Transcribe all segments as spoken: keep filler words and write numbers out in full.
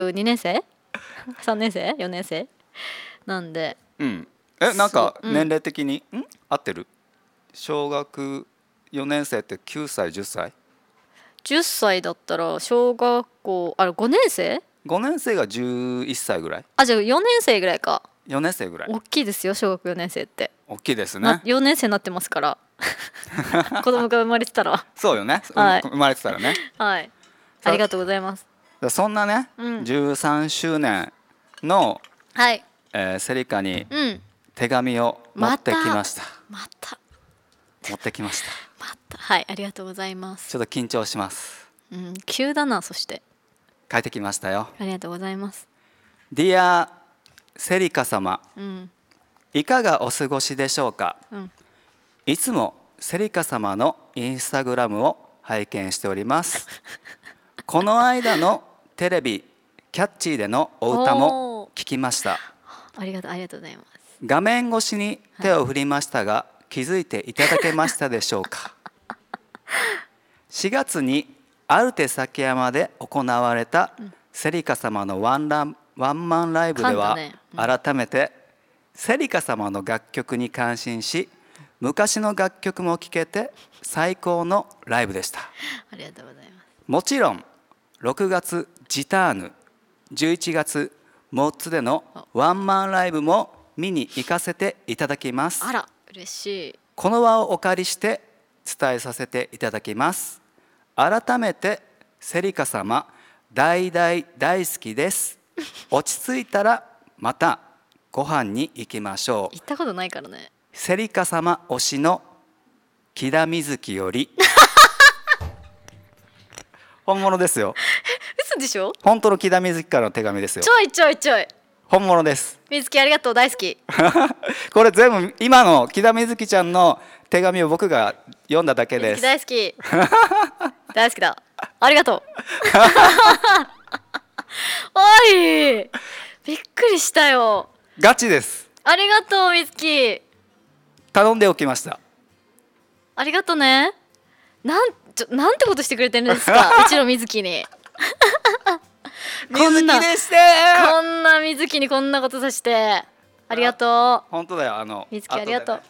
にねん生さんねん生よねん生なんで、 うん、えなんかうん年齢的に、ん合ってる？小学よねん生ってきゅうさいじゅっさい？ じゅっさいだったら小学校あれごねん生？ ごねん生がじゅういっさいぐらい？ あじゃあよねん生ぐらいか。 よねん生ぐらい。 大きいですよ小学よねん生って。 大きいですね。 なよねん生になってますから子供が生まれてたらそうよね、 はい、 生まれてたらねはいありがとうございます。 そんなね、うん、じゅうさんしゅうねんの、 はいえー、セリカにうん手紙を持ってきました。 また持ってきましたまたはいありがとうございます。 ちょっと緊張します。 うん、急だな。そして書いてきましたよ。 ありがとうございます。 Dear セリカ様、 うん、 いかがお過ごしでしょうか、うん、いつもセリカ様のインスタグラムを拝見しておりますこの間のテレビキャッチーでのお歌も聞きました。 ありがとうありがとうございます。 画面越しに手を振りましたが、はい、気づいていただけましたでしょうかしがつにアルテ崎山で行われたセリカ様のワンランワンマンライブでは、ねうん、改めてセリカ様の楽曲に感心し、昔の楽曲も聴けて最高のライブでした。 ありがとうございます。 もちろんろくがつジターヌ、じゅういちがつモッツでのワンマンライブも見に行かせていただきます。 あら嬉しい。 この場をお借りして伝えさせていただきます。改めてセリカ様大大大好きです落ち着いたらまたご飯に行きましょう。 行ったことないからね。 セリカ様推しの木田瑞希より本物ですよ。 嘘でしょ。 本当の木田瑞希からの手紙ですよ。 ちょいちょいちょい本物です。 瑞希ありがとう大好きこれ全部今の木田瑞希ちゃんの手紙を僕が読んだだけです。 大好き大好きだ。ありがとうおいびっくりしたよ。 ガチです。 ありがとう瑞希。 頼んでおきました。 ありがとね。なんちょなんてことしてくれてるんですかうちの瑞希にこんな水木でしてこんな水木にこんなことさせてありがとう。 本当だよ。あの水木ありがとう、ね、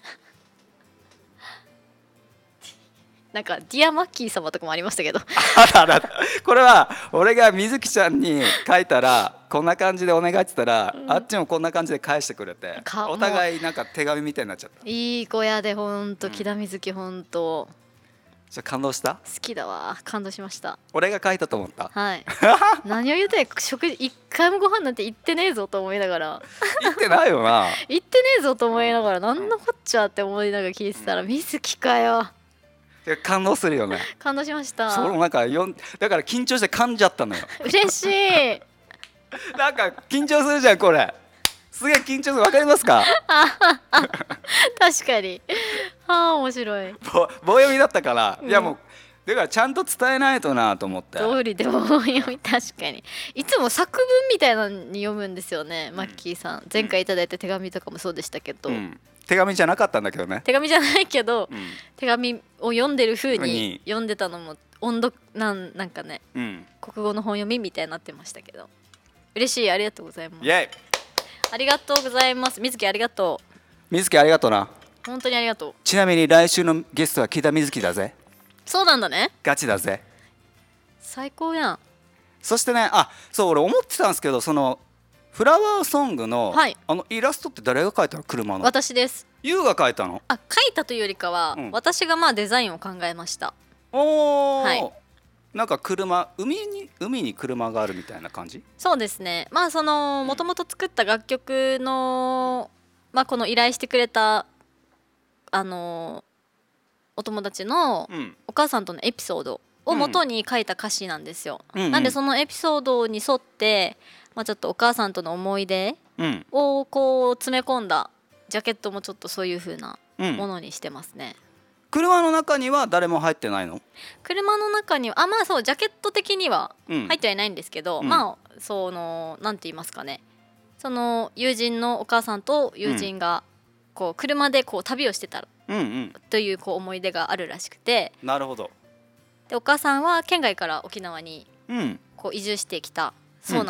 なんかディアマッキー様とかもありましたけどあららこれは俺が水木ちゃんに書いたらこんな感じでお願いって言ったら、うん、あっちもこんな感じで返してくれてお互いなんか手紙みたいになっちゃった。 いい子やでほんと木田水木ほんとじゃ感動した。 好きだわ。感動しました。 俺が書いたと思った。 はい何を言うて食事一回もご飯なんて行ってねえぞと思いながら行ってないよな行ってねえぞと思いながら何のこっちゃって思いながら聞いてたら、うん、水木かよ。 感動するよね。 感動しました。 そうなんかよんだから緊張して噛んじゃったのよ嬉しいなんか緊張するじゃんこれ。すげえ緊張する。わかりますか確かにあー面白い。 ぼ棒読みだったから、うん、いやもうだからちゃんと伝えないとなと思って。 通りで棒読み確かにいつも作文みたいなのに読むんですよね、うん、マッキーさん。前回いただいた手紙とかもそうでしたけど、うん、 手紙じゃなかったんだけどね。 手紙じゃないけど、うん、手紙を読んでる風に読んでたのも音読なんなんかね、うん、国語の本読みみたいになってましたけど嬉しい。ありがとうございます。 イエイありがとうございます。水木ありがとう。 水木ありがとうな。 本当にありがとう。 ちなみに来週のゲストは木田瑞希だぜ。 そうなんだね。 ガチだぜ。 最高やん。 そしてねあそう俺思ってたんですけどそのフラワーソングの、はい、あのイラストって誰が描いたの？車の。 私です。 ユウが描いたの？ あ描いたというよりかは、うん、私がまあデザインを考えました。 おー、はい、なんか車海に海に車があるみたいな感じ。 そうですね。まあそのもともと作った楽曲の、まあ、この依頼してくれたあのお友達のお母さんとのエピソードを元に書いた歌詞なんですよ、うんうん、なんでそのエピソードに沿って、まあ、ちょっとお母さんとの思い出をこう詰め込んだジャケットもちょっとそういう風なものにしてますね、うん。 車の中には誰も入ってないの？ 車の中にはあまあそうジャケット的には入ってはいないんですけど、うん、まあそのなんて言いますかね、その友人のお母さんと友人がこう車でこう旅をしてたというこう思い出があるらしくて、 なるほど。 でお母さんは県外から沖縄にこう移住してきたそうなん